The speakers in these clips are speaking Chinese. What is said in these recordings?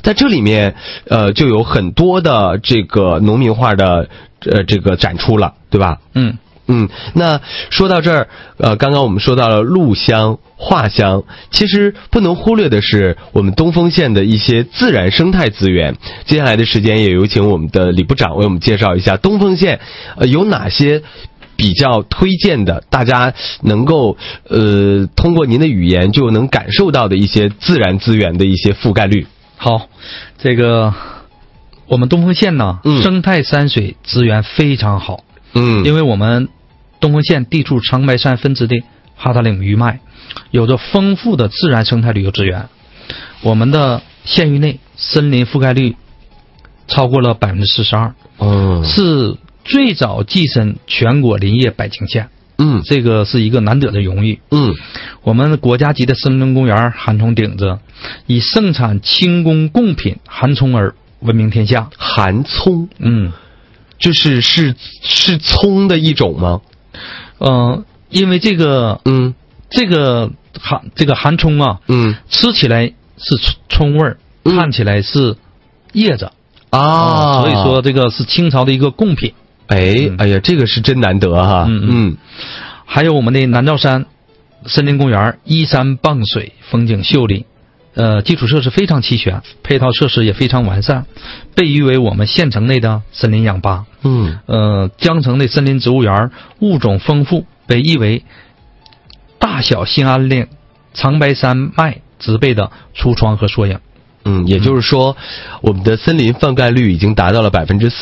在这里面就有很多的这个农民画的这个展出了，对吧？那说到这儿，刚刚我们说到了录像、画像，其实不能忽略的是我们东丰县的一些自然生态资源。接下来的时间也有请我们的李部长为我们介绍一下东丰县有哪些比较推荐的，大家能够通过您的语言就能感受到的一些自然资源的一些覆盖率。 好，这个我们东丰县呢，生态山水资源非常好。因为我们东丰县地处长白山分支的哈达岭余脉，有着丰富的自然生态旅游资源。我们的县域内森林覆盖率超过了 42%，是最早跻身全国林业百强县。这个是一个难得的荣誉。我们国家级的森林公园韩葱顶子以盛产清宫贡品韩葱而闻名天下。 韩葱，就是葱的一种吗？ 因为这个韩葱啊，吃起来是葱味儿，看起来是叶子啊，所以说这个是清朝的一个贡品。 哎呀，这个是真难得哈。 还有我们的南诏山森林公园，依山傍水，风景秀丽，基础设施非常齐全，配套设施也非常完善，被誉为我们县城内的森林氧吧。江城的森林植物园物种丰富，被誉为大小兴安岭长白山脉植被的橱窗和缩影。 也就是说，我们的森林覆盖率已经达到了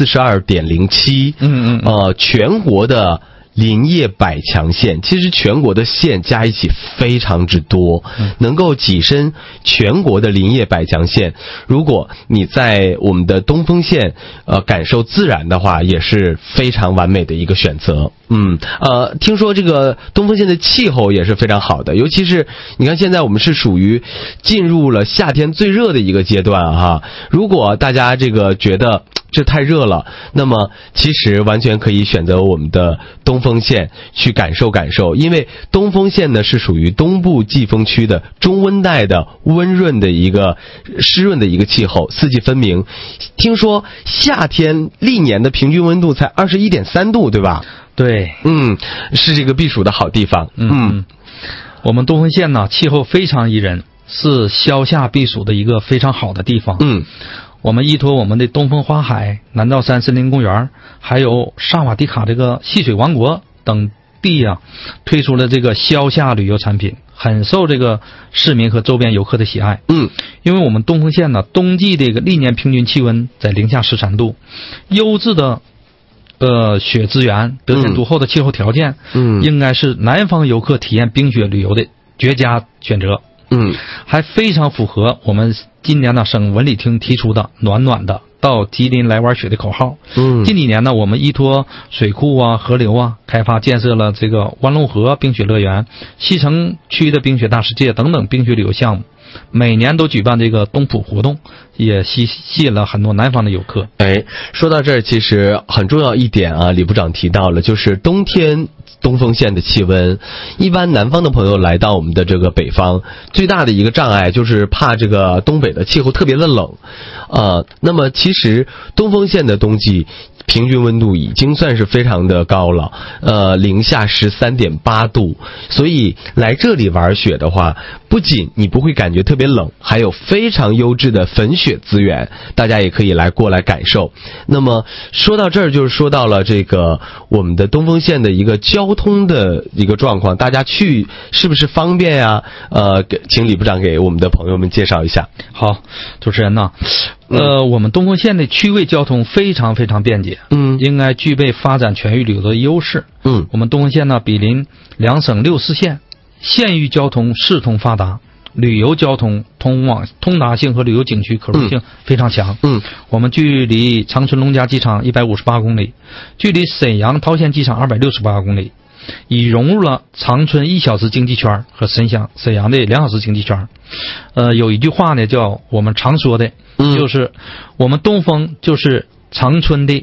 42.07%。全国的林业百强县，其实全国的县加一起非常之多，能够跻身全国的林业百强县。如果你在我们的东丰县感受自然的话，也是非常完美的一个选择。听说这个东丰县的气候也是非常好的，尤其是你看现在我们是属于进入了夏天最热的一个阶段哈。如果大家这个觉得这太热了，那么其实完全可以选择我们的东丰县去感受感受，因为东丰县呢是属于东部季风区的中温带的温润的一个湿润的一个气候，四季分明。听说夏天历年的平均温度才21.3度，对吧？ 对， 是这个避暑的好地方。 我们东丰县呢，气候非常宜人，是消夏避暑的一个非常好的地方。我们依托我们的东风花海、南诏山森林公园，还有萨瓦迪卡这个戏水王国等地啊，推出了这个消夏旅游产品，很受这个市民和周边游客的喜爱。因为我们东丰县呢，冬季这个历年平均气温在零下13度，优质的雪资源，得天独厚的气候条件，应该是南方游客体验冰雪旅游的绝佳选择。还非常符合我们今年呢省文理厅提出的暖暖的到吉林来玩雪的口号。近几年呢，我们依托水库啊、河流啊，开发建设了这个湾龙河冰雪乐园、西城区的冰雪大世界等等冰雪旅游项目，每年都举办这个冬普活动，也吸引了很多南方的游客。 说到这儿，其实很重要一点啊，李部长提到了，就是冬天东丰县的气温，一般南方的朋友来到我们的这个北方，最大的一个障碍就是怕这个东北的气候特别的冷。那么其实东丰县的冬季平均温度已经算是非常的高了，零下13.8度，所以来这里玩雪的话，不仅你不会感觉特别冷，还有非常优质的粉雪资源，大家也可以过来感受。那么说到这儿，就是说到了这个我们的东丰县的一个交通的一个状况，大家去是不是方便呀？请李部长给我们的朋友们介绍一下。 好，主持人呢，我们东丰县的区位交通非常非常便捷，应该具备发展全域旅游的优势。我们东丰县呢，毗邻2省6市县，县域交通市通发达，旅游交通通达性和旅游景区可入性非常强。我们距离长春龙嘉机场158公里，距离沈阳桃县机场268公里，已融入了长春1小时经济圈和沈阳的2小时经济圈。有一句话呢，叫我们常说的，就是我们东丰就是长春的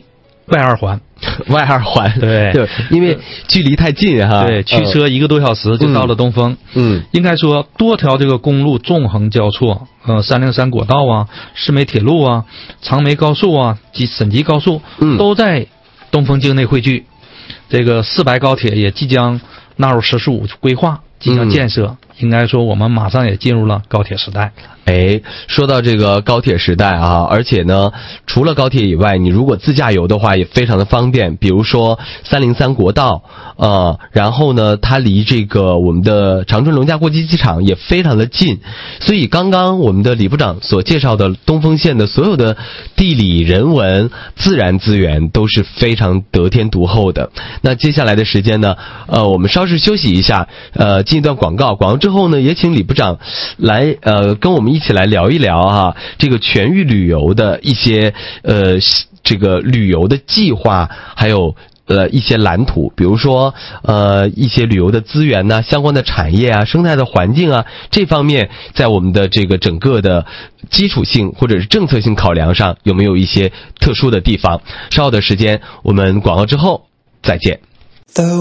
外二环。 外二环， 对， 因为距离太近哈。 对，驱车1个多小时就到了东风。应该说多条这个公路纵横交错，303国道啊，市梅铁路啊，长梅高速啊，及省级高速，都在东风境内汇聚。这个4白高铁也即将纳入“十四五”规划，即将建设。应该说我们马上也进入了高铁时代。 说到这个高铁时代啊，而且呢，除了高铁以外，你如果自驾游的话也非常的方便。比如说303国道，然后呢，它离这个我们的长春龙嘉国际机场也非常的近。所以刚刚我们的李部长所介绍的东风线的所有的地理、人文、自然资源都是非常得天独厚的。那接下来的时间呢，我们稍事休息一下，进一段广告。广告之后呢，也请李部长来跟我们一起来聊一聊哈，这个全域旅游的一些这个旅游的计划，还有一些蓝图，比如说一些旅游的资源呢，相关的产业啊，生态的环境啊，这方面在我们的这个整个的基础性或者是政策性考量上有没有一些特殊的地方？稍后的时间我们广告之后再见。